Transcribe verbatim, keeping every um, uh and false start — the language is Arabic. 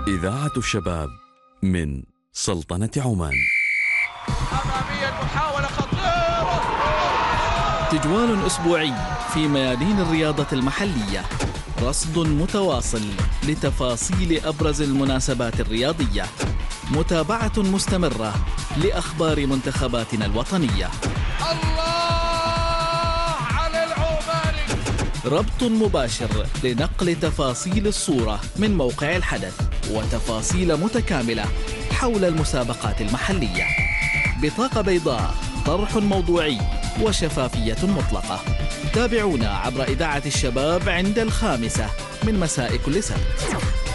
إذاعة الشباب من سلطنة عمان. أمامية محاولة خطيرة. تجوال أسبوعي في ميادين الرياضة المحلية، رصد متواصل لتفاصيل أبرز المناسبات الرياضية، متابعة مستمرة لأخبار منتخباتنا الوطنية. الله على العماني. ربط مباشر لنقل تفاصيل الصورة من موقع الحدث وتفاصيل متكاملة حول المسابقات المحلية. بطاقة بيضاء، طرح موضوعي وشفافية مطلقة. تابعونا عبر إذاعة الشباب عند الخامسة من مساء كل سبت.